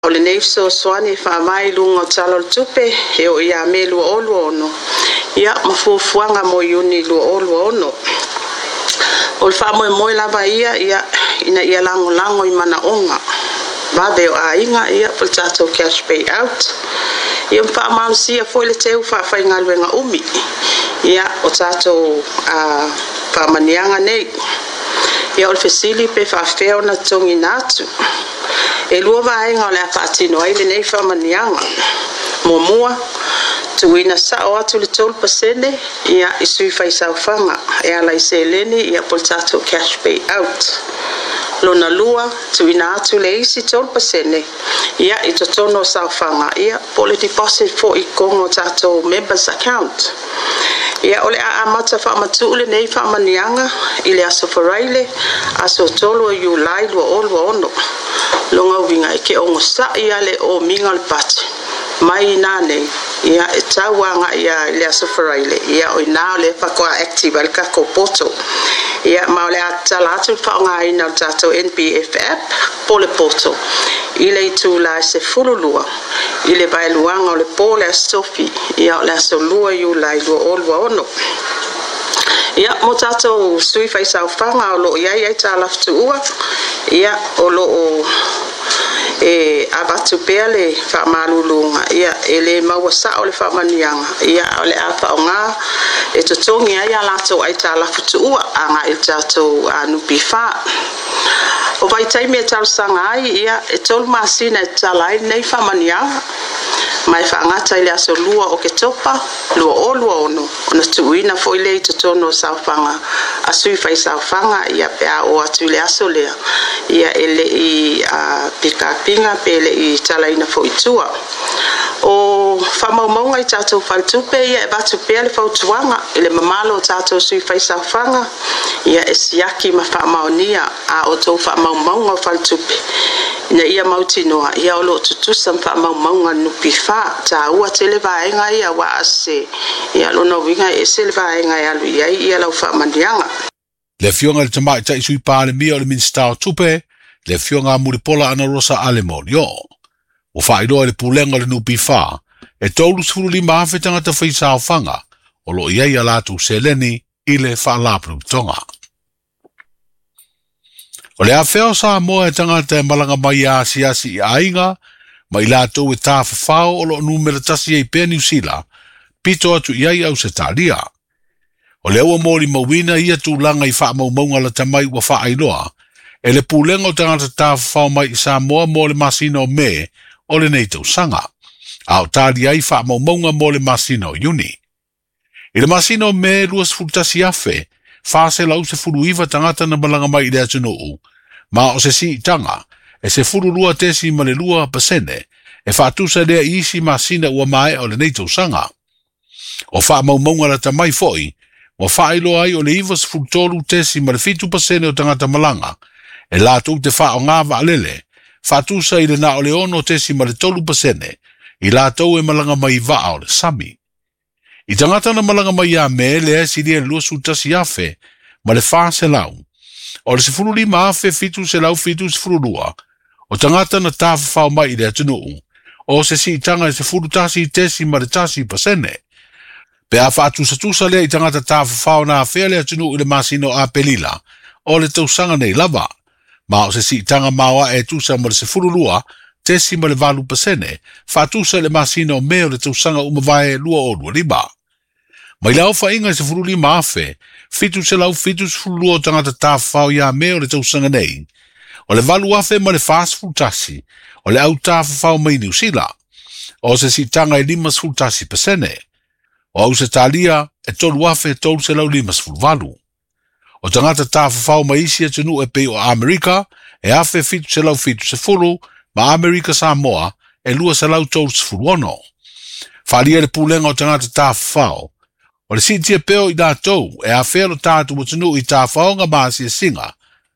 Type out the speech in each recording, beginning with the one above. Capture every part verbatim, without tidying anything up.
O le nei so soani fa mai lungo talo tupe e o ia melu olu ono. Ia mafufuanga mo yuni lu olu ono. O le fa mo mo lava ia ia ina ia lango lango i mana onga. Babe o a inga ia po tato cash pay out. Ia mfa mausia foi le teu fa fa ingalwenga umi. Ia o tato a fa manianga nei. Ia o le fesili pe fa feo na tongi natu. E lua vaenga o le apatino ai le nei whamanianga. Momua, tuina sa o atu le tolu pasene, ia isui fai saufanga, e ala i se leni ia poltato cash pay out. Lona lua, tuina atu le isi tolu pasene, ia i totono saufanga, ia pole deposit fo i kongo tato members account. Ia ole a amata whamatu ule nei whamanianga, ile aso faraile, aso tolu o yu lai lua o lua ono. Longa winga ke ongo sa ia le o mingal pat mai nane ia e tawanga ia le asofaraile ia o ina le pako active al kako poto ia maule atalatu faunga ina tato N P F app pole poto ile tu la se fululua ile vai luanga le pole sofi ia le solua yu la lu olwa ono ia motato sui fai sa fanga lo ia ia tala ftua ia o lo o e abatu pele fa malulunga ia ele mawasa ole fa manianga ia ole apa nga e totongi ia lato ai tala futua anga il tato anu bifa o vai taimi e tau sanga ia e tol masina e tala nei fa manianga mai fa ngata ile aso lua o ke topa lua o lua ono ona tuina foi le totono sa fanga asui fai sa fanga ia pe o atu ile aso lea ia ele i a pika pinga pele i tala ina foi tua o fama monga i tato faltupe ia e batu pele fo tuanga ile mamalo tato sui fai sa fanga ia esiaki ma fa maonia a o to fa monga faltupe ina ia mautinoa ia o lo tutusa fa monga nupi fa ta ua tele vaenga ia wa ase ia lo no winga e sele vaenga ia lu ia ia lo fa mandianga le fionga le tamai tai sui pa le mia o le minsta tupe le fionga muripola ana rosa alemonio o fa ilo le pulenga le nupi fa e tolu sfuru lima afetanga ta fai sa fanga o lo ia ia latu seleni ile fa lapru tonga o le afeo sa mo e tanga te malanga mai a siasi i ainga mai lato e ta fafao o lo numero tasi e pe New Zealand pito atu iai au se talia o le ua mori mawina ia tu langa i wha maumaunga la tamai wa wha ailoa e le pulenga o tangata ta fafao mai i Samoa mo le masino me o le nei tau sanga au talia i wha maumaunga mo le masino uni i le masino me luas fultasi afe fase lau se furu iwa tangata na malanga mai i le atunuu ma o se si tanga e se furu lua tesi ma le lua pasene e whaatusa lea isi masina ua mai o le neito sanga. O wha maumaunga la tamai foi, wa whailo ai o le ivas fultolu tesi ma le fitu pasene o tangata malanga e lato te wha o ngā waalele, whaatusa i le na o le ono tesi ma le tolu pasene i lato e malanga mai vaa o le sami. I tangata na malanga mai a me le esi lia lua sutasi afe ma le wha se lau. O le se furu lima afe fitu se lau fitu se furu lua, o tangata na tafa whao mai i le atunuu, o se si tanga e se furu tasi i tesi ma le tasi pasene. Pe a whaatusa tusa lea i tangata tafa whao na awhea le atunuu i le masino a pelila, o le tausanga nei lava, ma o se si tanga maua e tusa ma le se furu lua, tesi ma le valu pasene, whaatusa le masino me o le tausanga umavae lua o lua lima. Mai lau wha inga se furu lima afe, fitu se lau fitu se furu lua tangata tafa whao ia me o le tausanga nei, o le valu afe ma le fast food tasi, o le au tafa whao mai New Zealand, o se si tanga e limas food tasi pasene, o au se talia e tolu afe e tolu se lau limas food valu. O tangata tafa whao mai isi e tunu e pe o Amerika, e afe fitu se lau fitu se furu, ma Amerika Samoa, e lua se lau tolu se furu ono. Whalia le pulenga o tangata tafa whao, o le sitia peo i dātou, e awhelo tātu o tunu i tā whaonga maasi e singa,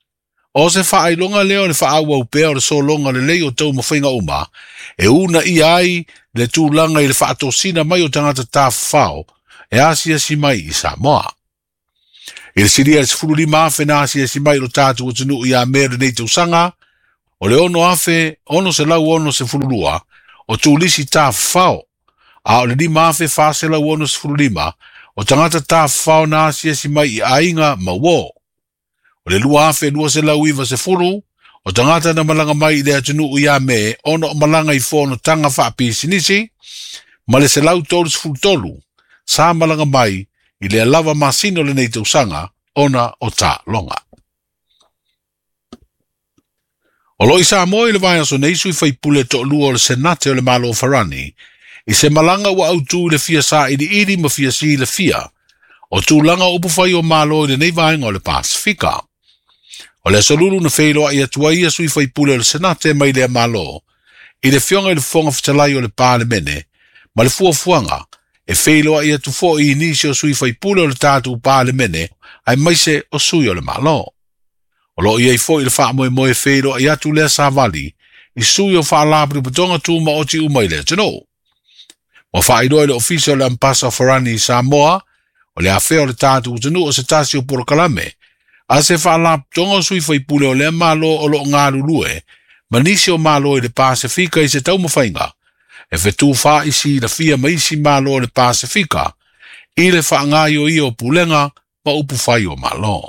o se whaailonga leo le whaau au peo le solonga le lei o tau mawhinga uma, e una i ai le tūlanga i le whaatosina mai o tangata tā whao, e asia si mai i Samoa. I le siria le sifuru lima afe na asia si mai o tātu o tunu i a mea le nei tausanga, O le ono afe, ono se lau ono se fulurua, o tūlisi tā whao. A o le lima afe whase lau ono se fulurima, o tangata tā whao nā sia si mai I ainga ma wo. O le lua afe lua se lau iwa se furu, o tangata na malanga mai I le atunu uia me, ono o malanga I whono tanga whaapi sinisi, ma le se lau tolu se fulutolu, sa malanga mai, I le lava masino le nei tausanga, ona o tā longa. O lo isa mo I le vai aso neisu I fai pule to lua o le senate o le malo o Farani, I se malanga wa au tū le fia sa ili ili ma fia si le fia, o tū langa upu fai o malo I le nei vaenga o le Pasifika. O le asolulu na feilo I atua ia sui fai pule o le senate mai le malo, I le fionga I le fonga fitalai o le pāle mene, ma le fua fuanga, e feilo I atu fo I inisio sui fai pule o le tātu pāle mene, ai maise o sui o le malo. O lo ia I fo I le wha moe moe feilo I atu lea sa vali, I sui o wha labri patonga tū ma oti umai lea tino. O wha I roi le ofisio le ampasa Farani I Samoa, o le afeo le tātu utanu o se tasi o porokalame, a se wha lab tonga sui fai pule o le malo o lo ngā lulue, manisi o malo I le Pasifika I se tau mawhainga, e whetū wha isi la fia maisi malo o le Pasifika, I le wha ngai o I o pulenga ma upu whai o malo.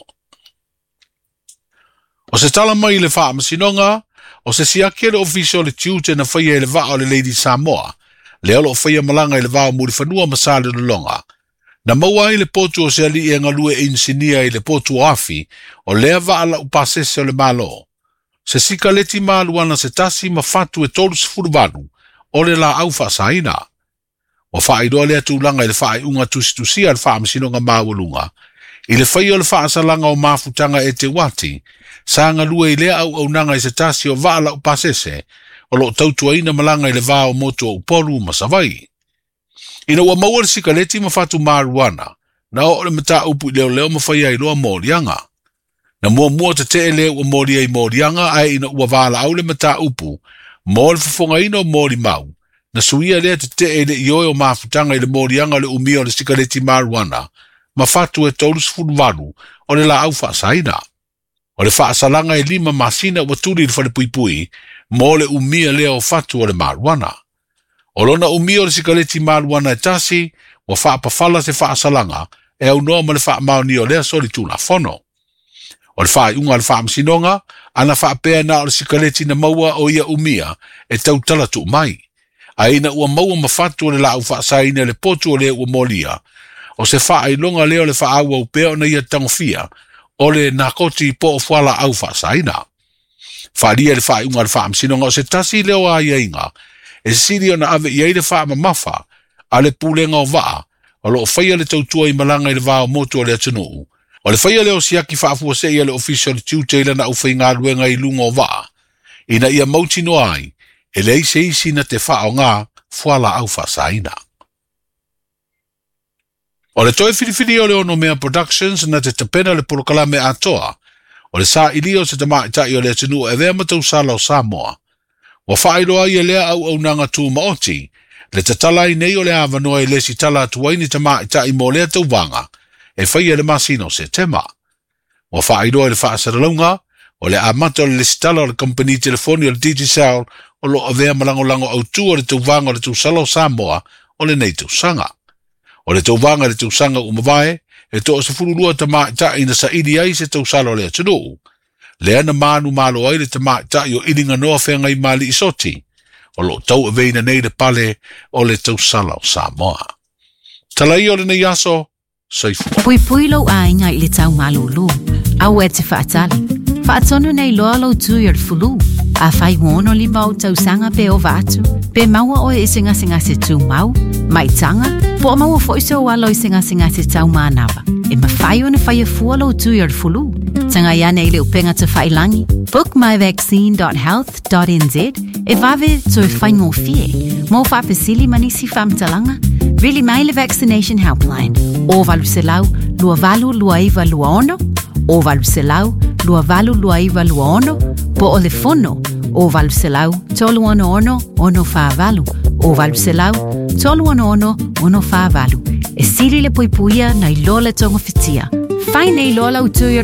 O se tala mai le wha masinonga, o se siake le ofisio le tiute na whaia le wha o le Lady Samoa, le alo o whaia malanga I le wha o muri whanua masale le longa, na maua I le potu o se ali e ngalue e insinia I le potu o afi, o lea wha ala upasese o le malo. Se sika leti maluana se tasi ma fatu e tolu se furubanu, o le la au wha saina. O wha I roa lea tūlanga I le wha I unga tusitusia le wha masinonga mawalunga, I le whai o le wha asalanga o mafutanga e te wati, sa ngalue I lea au au nanga I se tasi o wha ala upasese, o lo tautua ina malanga I le wha o moto o upolu masawai. Ina ua maua le sika leti ma fatu maruana, na o le mata upu leo leo ma whaia I loa morianga. Na mua mua te te leo ua moria I morianga, ai ina ua wala au le mata upu, mo le fufonga ina o mori mau, na suia lea te te ele I oe o mafutanga I le morianga le umia o le sika leti maruana, ma fatu e tolu sifuru waru, o le la au whaasaina. O le whaasalanga e lima masina ua turi le whale pui pui, mo le umia lea o fatu o le maruana. O lona umia o le sikaleti maruana e tasi, wa whaapawhala se whaasalanga, e au noa ma le whaamaoni o lea soli tūna whono. O le wha unga le whaamasinonga, ana whaapea na o le sikaleti na maua o ia umia, e tau tala tu mai. A ina ua maua mawhatu o le lau whaasaina le potu o lea ua molia, o se wha ilonga leo le wha aua upea o na ia tangofia, o le nakoti po o whala au whaasaina. Whalia le wha unga le whaamasinonga, o se tasi leo a ia inga, e sirio na ave iai le wha mamafa, a le pūlenga o waa, o lo whaia le tautua I malanga I le wā o motu o le atunuu. O le whaia leo siaki whaafua se ia le ofisio le tiuteila na ufai ngā luenga I lunga o waa, ina ia mauti no ai, e le ise isi na te wha o ngā whala au whasaina. O le toi whiriwhiri o le ono mea productions na te tapena le porokalame atoa, o le sa ilio se te maitai o le atunuu e vea matau sala o Samoa. Wa whairoa I lea au au nanga tū maoti, le tatalai nei o le awanoa I le si tala atuaini ta maitai mo lea tau wanga, e whaia le masino se tema. Wa whairoa le whaasaralunga, o le amata o le si tala o le company telefoni o le Digicel, o lo avea malangolango au tū o le tau wanga o le tau sala o Samoa, o le nei tau sanga. O le tau wanga le tau sanga umawai, e to o se furulua ta maitai na sa ili ai se tau sala o le atunuu. Le ana manu malo ai le tamaitai o ilinga noa whenga I mali isoti, o lo tau aveina nei le pale o le tau sala o Samoa. Talai o le nei aso, saifua. Pui pui lau ainga I le tau malulu, au e te whaatali. Whaatonu nei loa lau tui ar fulu, a whai wono li mau tau sanga pe o vatu, pe maua o e singa singa se tu mau, mai tanga, po o maua fo iso walo I singa singa se tau maanawa, e ma whai o na whai a fua lau tui ar fulu. Tanga ia nei le upenga te whailangi. book my vaccine dot health dot n z e vave to e whaingo fie. Mo whapesili manisi whamtalanga. Really mai le vaccination helpline. O valu se lau, lua valu lua iwa lua ono. O valu se lau, lua valu lua iwa lua ono. Po o le fono. O valu se lau, tolu ono ono, ono wha valu. O valu se lau, tolu ono ono, ono wha valu. E siri le poipuia na I lola tonga fitia. Fai nei lola utui ar